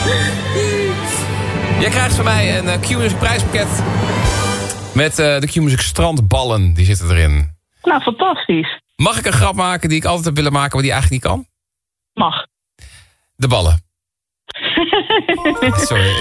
Jij krijgt van mij een Q-Music prijspakket. Met de Q-Music strandballen. Die zitten erin. Nou, fantastisch. Mag ik een grap maken die ik altijd heb willen maken, maar die eigenlijk niet kan? Mag. De ballen. Sorry.